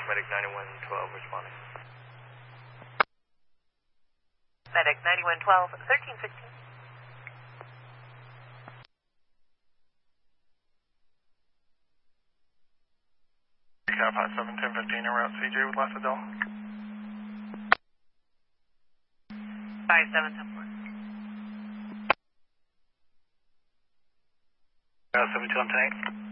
Medic 9112 responding. Medic 9112, 1315. Cal 57 1015 en route CJ with Lasadell. 5710. 72 on 10.